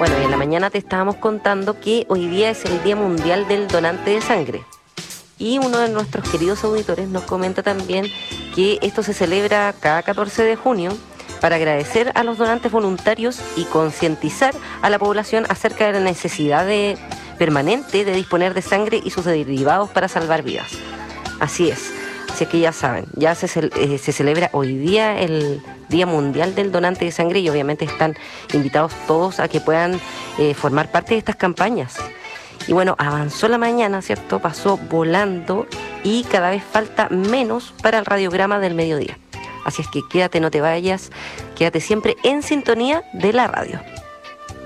Bueno, y en la mañana te estábamos contando que hoy día es el Día Mundial del Donante de Sangre. Y uno de nuestros queridos auditores nos comenta también que esto se celebra cada 14 de junio para agradecer a los donantes voluntarios y concientizar a la población acerca de la necesidad permanente de disponer de sangre y sus derivados para salvar vidas. Así es. Así que ya saben, ya se celebra hoy día el Día Mundial del Donante de Sangre y obviamente están invitados todos a que puedan formar parte de estas campañas. Y bueno, avanzó la mañana, ¿cierto? Pasó volando y cada vez falta menos para el radiograma del mediodía. Así es que quédate, no te vayas, quédate siempre en sintonía de la radio.